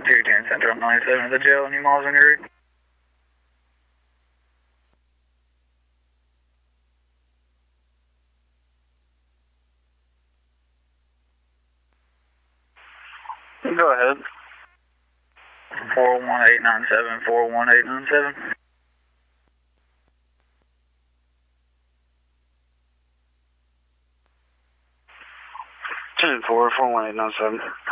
210 Central 97 to the jail. Any miles on your route? Go ahead. 41897, 41897. 10-4, 41897.